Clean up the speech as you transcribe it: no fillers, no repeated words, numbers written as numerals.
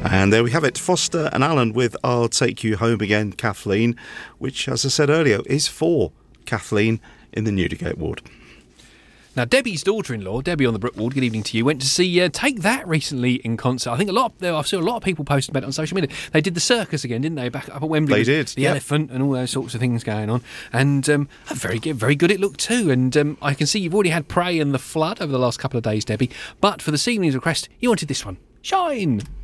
And there we have it, Foster and Allen with I'll Take You Home Again, Kathleen, which, as I said earlier, is for Kathleen in the Newdigate ward. Now, Debbie's daughter-in-law, Debbie on the Brook ward, good evening to you, went to see Take That recently in concert. I think I've seen a lot of people posting about it on social media. They did the circus again, didn't they, back up at Wembley? They did. The elephant and all those sorts of things going on. And very good it looked too. And I can see you've already had Prey and The Flood over the last couple of days, Debbie. But for this evening's request, you wanted this one. Shine!